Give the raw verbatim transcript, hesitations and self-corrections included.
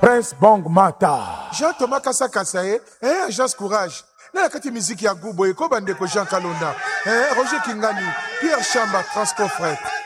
Prince Bong Mata. Jean-Thomas Kassa Kassaye, eh, Agence Courage. Na kati musique ya Gubo, Eko Bandeko Jean Kalonda, eh, Roger Kingani, Pierre Chamba, Transco Fret.